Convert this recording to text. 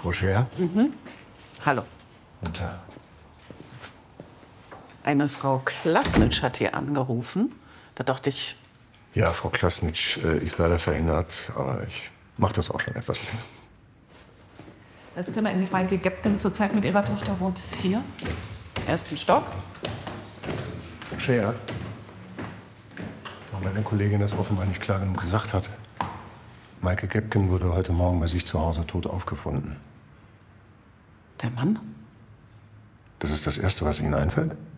Frau Scher? Hallo. Guten Tag. Eine Frau Klasnitsch hat hier angerufen. Da dachte ich, Ja, Frau Klasnitsch ist leider verhindert, aber ich mache das auch schon etwas länger. das Zimmer, in dem Maike Gebgen zurzeit mit ihrer Tochter wohnt, ist hier. Ersten Stock. Frau Scher? Da meine Kollegin das offenbar nicht klar genug gesagt hat. Maike Gebgen wurde heute Morgen bei sich zu Hause tot aufgefunden. Der Mann? Das ist das Erste, was Ihnen einfällt?